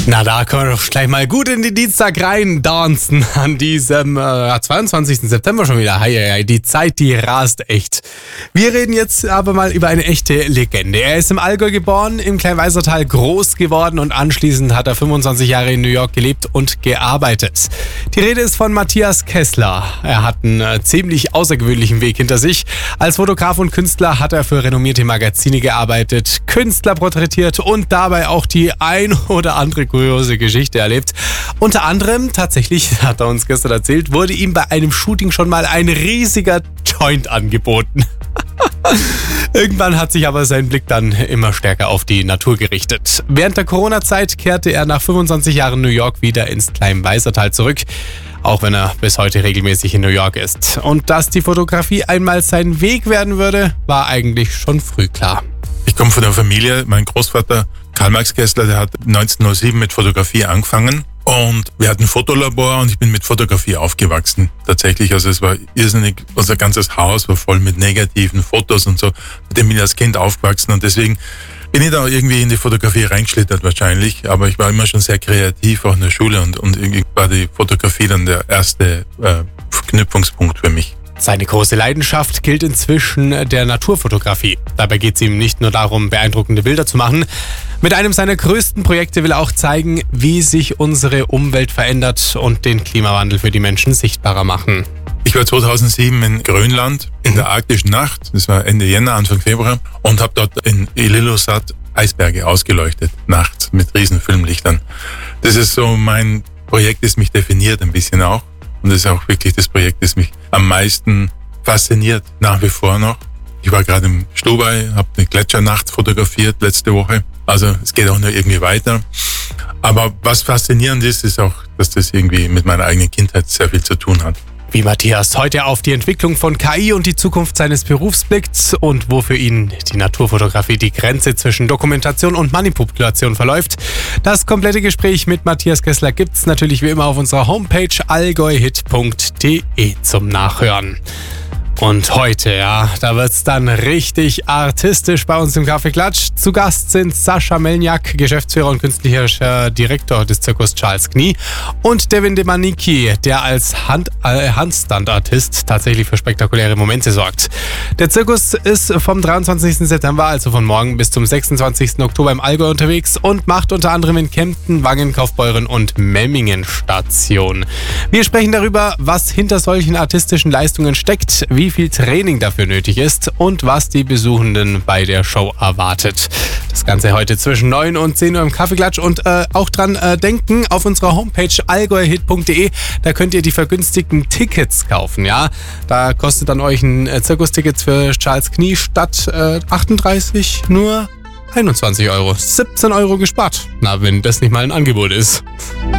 Na, da können wir doch gleich mal gut in den Dienstag rein dancen an diesem 22. September schon wieder. Hei, die Zeit, die rast echt. Wir reden jetzt aber mal über eine echte Legende. Er ist im Allgäu geboren, im Kleinweisertal groß geworden und anschließend hat er 25 Jahre in New York gelebt und gearbeitet. Die Rede ist von Matthias Kessler. Er hat einen ziemlich außergewöhnlichen Weg hinter sich. Als Fotograf und Künstler hat er für renommierte Magazine gearbeitet, Künstler porträtiert und dabei auch die ein oder andere kuriose Geschichte erlebt. Unter anderem, tatsächlich, hat er uns gestern erzählt, wurde ihm bei einem Shooting schon mal ein riesiger Joint angeboten. Irgendwann hat sich aber sein Blick dann immer stärker auf die Natur gerichtet. Während der Corona-Zeit kehrte er nach 25 Jahren New York wieder ins Kleinweisertal zurück, auch wenn er bis heute regelmäßig in New York ist. Und dass die Fotografie einmal sein Weg werden würde, war eigentlich schon früh klar. Ich komme von der Familie, mein Großvater Karl-Max Kessler, der hat 1907 mit Fotografie angefangen und wir hatten ein Fotolabor und ich bin mit Fotografie aufgewachsen. Tatsächlich, also es war irrsinnig, unser ganzes Haus war voll mit negativen Fotos und so. Mit dem bin ich als Kind aufgewachsen und deswegen bin ich da irgendwie in die Fotografie reingeschlittert wahrscheinlich, aber ich war immer schon sehr kreativ, auch in der Schule und irgendwie war die Fotografie dann der erste Verknüpfungspunkt für mich. Seine große Leidenschaft gilt inzwischen der Naturfotografie. Dabei geht es ihm nicht nur darum, beeindruckende Bilder zu machen. Mit einem seiner größten Projekte will er auch zeigen, wie sich unsere Umwelt verändert und den Klimawandel für die Menschen sichtbarer machen. Ich war 2007 in Grönland in der arktischen Nacht, das war Ende Jänner, Anfang Februar, und habe dort in Ilulissat Eisberge ausgeleuchtet, nachts mit riesen Filmlichtern. Das ist so mein Projekt, das mich definiert ein bisschen auch. Und das ist auch wirklich das Projekt, das mich am meisten fasziniert, nach wie vor noch. Ich war gerade im Stubai, habe eine Gletschernacht fotografiert letzte Woche. Also es geht auch nur irgendwie weiter. Aber was faszinierend ist, ist auch, dass das irgendwie mit meiner eigenen Kindheit sehr viel zu tun hat. Wie Matthias heute auf die Entwicklung von KI und die Zukunft seines Berufs blickt und wo für ihn die Naturfotografie die Grenze zwischen Dokumentation und Manipulation verläuft. Das komplette Gespräch mit Matthias Kessler gibt's natürlich wie immer auf unserer Homepage allgäuhit.de zum Nachhören. Und heute, da wird's dann richtig artistisch bei uns im Kaffeeklatsch. Zu Gast sind Sascha Melniak, Geschäftsführer und künstlerischer Direktor des Zirkus Charles Knie, und Devin Demanicki, der als Handstand-Artist tatsächlich für spektakuläre Momente sorgt. Der Zirkus ist vom 23. September, also von morgen bis zum 26. Oktober im Allgäu unterwegs und macht unter anderem in Kempten, Wangen, Kaufbeuren und Memmingen Station. Wir sprechen darüber, was hinter solchen artistischen Leistungen steckt, wie viel Training dafür nötig ist und was die Besuchenden bei der Show erwartet. Das Ganze heute zwischen 9 und 10 Uhr im Kaffeeklatsch und auch dran denken, auf unserer Homepage allgäuhit.de, da könnt ihr die vergünstigten Tickets kaufen, ja. Da kostet dann euch ein Zirkusticket für Charles Knie statt 38 nur 21 Euro. 17 Euro gespart. Na, wenn das nicht mal ein Angebot ist.